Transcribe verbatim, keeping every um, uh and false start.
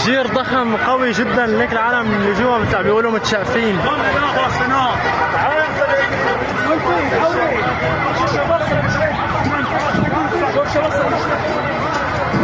تفجير ضخم قوي جدا، لك العالم اللي جوا بتاع بيقولوا متشافين.